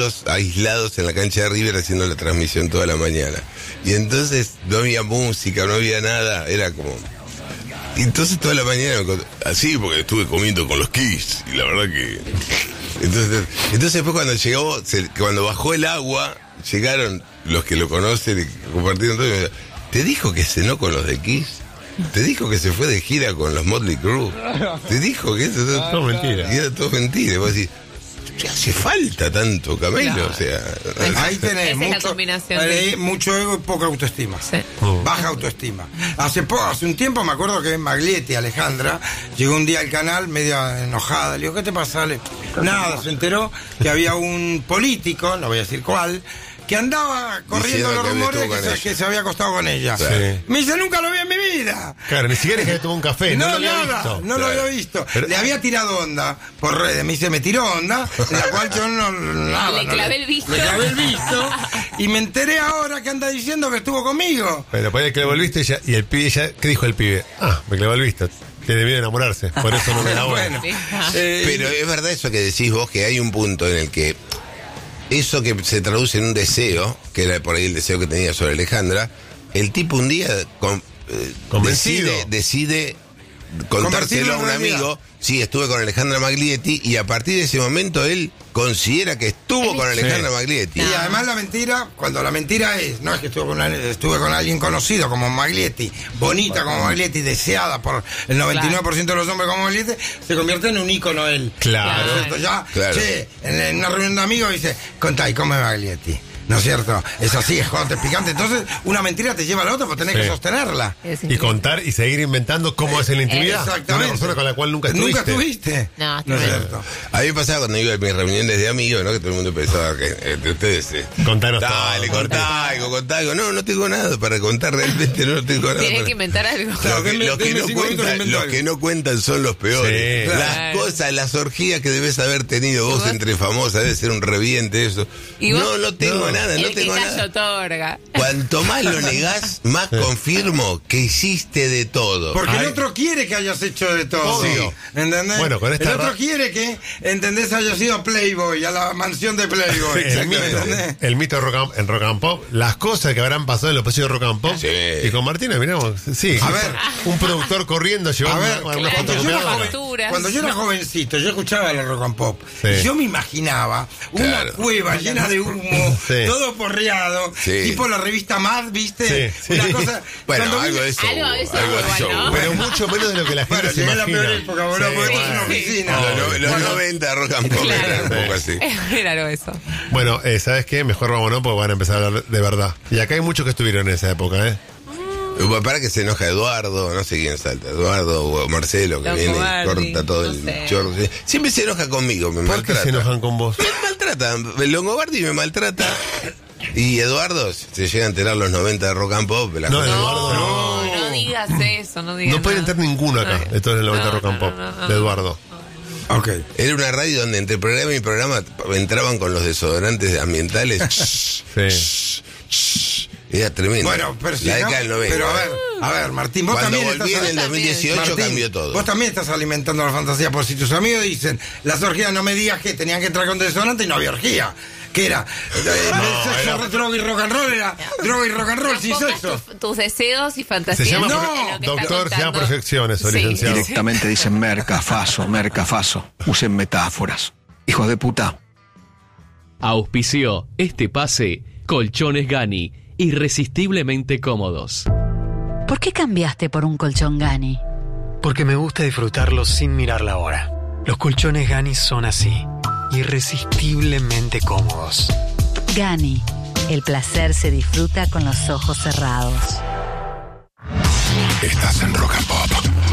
aislados en la cancha de River haciendo la transmisión toda la mañana. Y entonces no había música, no había nada, era como... Y entonces toda la mañana, así, porque estuve comiendo con los Kiss, y la verdad que... Entonces después cuando bajó el agua, llegaron los que lo conocen y compartieron todo, y me dijeron, ¿te dijo que cenó con los de Kiss? ¿Te dijo que se fue de gira con los Motley Crue? ¿Te dijo que eso todo mentira? Y era todo mentira. Y vos decís, ¿qué hace falta tanto Camelo? Claro. O sea, ahí tenés mucho ego y poca autoestima. Sí. Baja autoestima. Hace un tiempo me acuerdo que Maglietti, Alejandra, llegó un día al canal medio enojada. Le digo, ¿qué te pasa, Ale? Nada, se enteró que había un político, no voy a decir cuál, que andaba corriendo los rumores que se había acostado con ella. Sí. Me dice, nunca lo vi en mi vida. Claro, ni siquiera que tomó un café. No lo había visto. No lo había visto. Pero, le había tirado onda por redes. Me dice, me tiró onda, en la cual yo le clavé el visto. Le clavé el visto. Y me enteré ahora que anda diciendo que estuvo conmigo. Pero por ahí que le volviste y el pibe ya... ¿Qué dijo el pibe? Me clavó el visto. Que debió enamorarse. Por eso no me enamoró. Bueno, pero es verdad eso que decís vos, que hay un punto en el que eso que se traduce en un deseo, que era por ahí el deseo que tenía sobre Alejandra, el tipo un día convencido decide contárselo a un amigo. Sí, estuve con Alejandra Maglietti, y a partir de ese momento él considera que estuvo con Alejandra Maglietti. Y además la mentira, cuando la mentira no es que estuve con alguien conocido como Maglietti, bonita como Maglietti, deseada por el 99% de los hombres como Maglietti, se convierte en un ícono él. Claro. ¿No es cierto? Ya, claro. Sí, en una reunión de amigos dice, contá, ¿y cómo es Maglietti? ¿No es cierto? Es así, es joder, picante. Entonces, una mentira te lleva a la otra, pues tenés que sostenerla. Y contar y seguir inventando cómo es en la intimidad. Exactamente. Una persona con la cual nunca estuviste. ¿Nunca estuviste? No es cierto. A mí me pasaba cuando iba a mis reuniones de amigos, ¿no? Que todo el mundo pensaba que entre ustedes... Contanos dale, todo. contá algo. No tengo nada para contar, realmente no tengo nada. Tienes que inventar algo. Los que no cuentan son los peores. Sí. Las cosas, las orgías que debes haber tenido vos entre famosas, debe ser un reviente eso. No tengo nada, no tengo nada. Otorga. Cuanto más lo negás, más confirmo que hiciste de todo. Porque el otro quiere que hayas hecho de todo. Sí. ¿Entendés? Bueno, con esta el otro quiere que, ¿entendés? Hayas ido a Playboy, a la mansión de Playboy. El mito en Rock and Pop, las cosas que habrán pasado en los pasillos de Rock and Pop. Sí. Y con Martina, miramos, A ver, un productor corriendo llevando una fotocopiadora. Cuando yo era jovencito, yo escuchaba la Rock and Pop. Sí. Y yo me imaginaba una cueva llena de humo, todo porreado, tipo la revista Mad, ¿viste? Sí. Una cosa. Bueno, algo de eso. Algo de eso, ¿no? Pero mucho menos de lo que la gente se llegué a imagina. la peor época, boludo, porque esto es una oficina. Los 90 Rock and Pop era un poco así. Era algo eso. Bueno, ¿sabes qué? Mejor vámonos porque van a empezar a hablar de verdad. Y acá hay muchos que estuvieron en esa época, ¿eh? Para que se enoja Eduardo, no sé quién salta, Eduardo o Marcelo, que viene y corta todo el chorro. Siempre se enoja conmigo, me maltrata. ¿Por qué se enojan con vos? Me maltrata, el Longobardi me maltrata. Y Eduardo, se llega a enterar los 90 de Rock and Pop. Eduardo no digas eso, no digas. No puede entrar ninguno acá, esto es el 90 Rock and Pop, de Eduardo. Okay. Era una radio donde entre programa y programa entraban con los desodorantes ambientales. Era tremendo. Bueno, pero la década del 90. Pero a ver, Martín, vos cuando también volví en el 2018 Martín, cambió todo. Vos también estás alimentando la fantasía, por si tus amigos dicen, las orgías, no me digas que tenían que entrar con desodorante y no había orgía. ¿Qué era? Sexo, droga y rock and roll, era droga y rock and roll sin sexo. Tus deseos y fantasías. Se llama doctor, se llama proyecciones, licenciado. Directamente dicen mercafaso. Usen metáforas. Hijos de puta. Auspició este pase Colchones Gani, irresistiblemente cómodos. ¿Por qué cambiaste por un colchón Gani? Porque me gusta disfrutarlo sin mirar la hora. Los colchones Gani son así, irresistiblemente cómodos. Gani, el placer se disfruta con los ojos cerrados. Estás en Rock and Pop.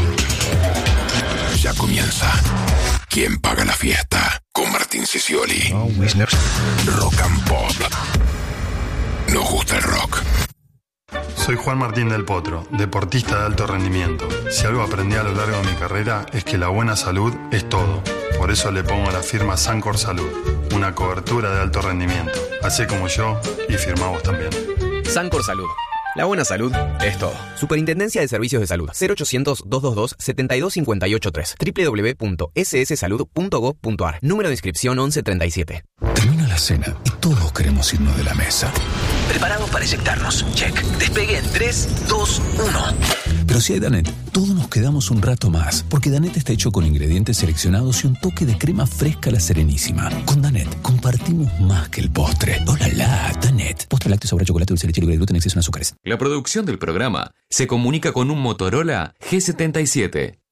Ya comienza. ¿Quién paga la fiesta? Con Martín Sicioli. Rock and Pop. Nos gusta el rock. Soy Juan Martín del Potro, deportista de alto rendimiento. Si algo aprendí a lo largo de mi carrera es que la buena salud es todo. Por eso le pongo a la firma Sancor Salud, una cobertura de alto rendimiento. Hacé como yo y firmamos también. Sancor Salud, La buena salud es todo. Superintendencia de Servicios de Salud. 0800-222-72583. www.sssalud.gov.ar. Número de inscripción 1137. Termina la cena y todos queremos irnos de la mesa. Preparados para eyectarnos. Check. Despegue en 3, 2, 1. Pero si hay Danet, todos nos quedamos un rato más, porque Danet está hecho con ingredientes seleccionados y un toque de crema fresca a la Serenísima. Con Danet compartimos más que el postre. ¡Oh, la! Danet. Postre lácteo, sabor a chocolate, dulce de leche, libre de gluten, exceso en azúcares. La producción del programa se comunica con un Motorola G77.